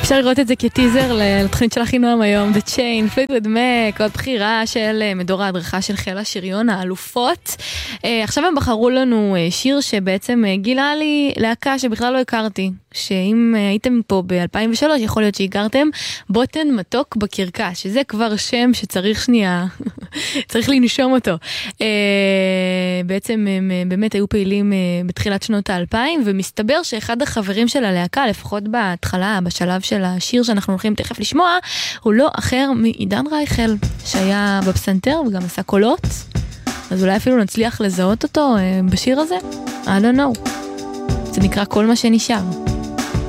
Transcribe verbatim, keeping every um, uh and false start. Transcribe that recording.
אפשר לראות את זה כטיזר לתוכנית של החינום היום, The Chain, Fleetwood Mac, עוד בחירה של מדור ההדרכה של חיל השריון, האלופות. עכשיו הם בחרו לנו שיר שבעצם גילה לי להקה שבכלל לא הכרתי, שאם הייתם פה ב-אלפיים ושלוש יכול להיות שהכרתם, בוטן מתוק בקרקס, שזה כבר שם שצריך שנייה, צריך לנשום אותו. בעצם הם באמת היו פעילים בתחילת שנות האלפיים, ומסתבר שאחד החברים של הלהקה, לפחות בהתחלה, בשלב של השיר שאנחנו הולכים תכף לשמוע, הוא לא אחר מעידן רייכל, שהיה בפסנתר וגם עשה קולות, אז אולי אפילו נצליח לזהות אותו בשיר הזה? I don't know. זה נקרא כל מה שנשאר.